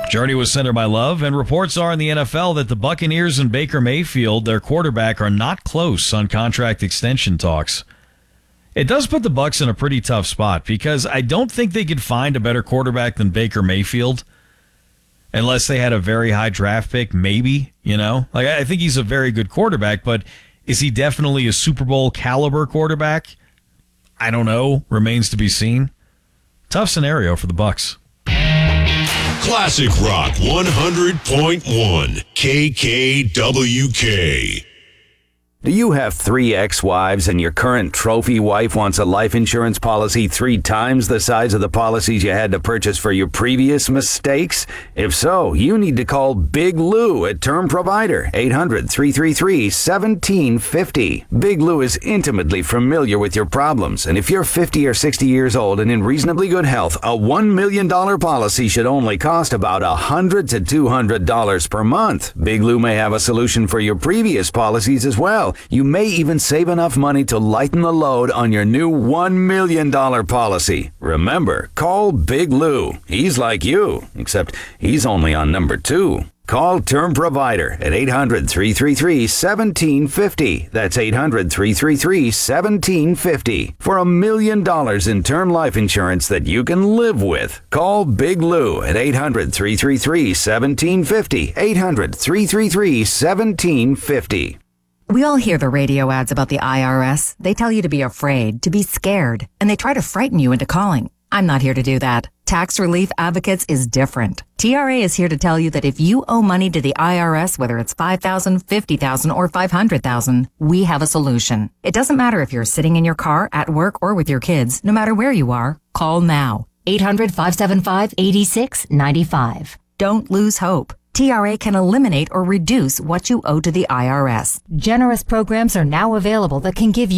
Journey was Center by Love, and reports are in the NFL that the Buccaneers and Baker Mayfield, their quarterback, are not close on contract extension talks. It does put the Bucs in a pretty tough spot because I don't think they could find a better quarterback than Baker Mayfield unless they had a very high draft pick, maybe, Like, I think he's a very good quarterback, but is he definitely a Super Bowl caliber quarterback? I don't know. Remains to be seen. Tough scenario for the Bucs. Classic Rock 100.1 KKWK. Do you have 3 ex-wives and your current trophy wife wants a life insurance policy 3 times the size of the policies you had to purchase for your previous mistakes? If so, you need to call Big Lou at Term Provider, 800-333-1750. Big Lou is intimately familiar with your problems, and if you're 50 or 60 years old and in reasonably good health, a $1 million policy should only cost about $100 to $200 per month. Big Lou may have a solution for your previous policies as well. You may even save enough money to lighten the load on your new $1 million policy. Remember, call Big Lou. He's like you, except he's only on number 2. Call Term Provider at 800-333-1750. That's 800-333-1750 for $1 million in term life insurance that you can live with. Call Big Lou at 800-333-1750. 800-333-1750. We all hear the radio ads about the IRS. They tell you to be afraid, to be scared, and they try to frighten you into calling. I'm not here to do that. Tax Relief Advocates is different. TRA is here to tell you that if you owe money to the IRS, whether it's $5,000, $50,000, or $500,000, we have a solution. It doesn't matter if you're sitting in your car, at work, or with your kids. No matter where you are, call now. 800-575-8695. Don't lose hope. TRA can eliminate or reduce what you owe to the IRS. Generous programs are now available that can give you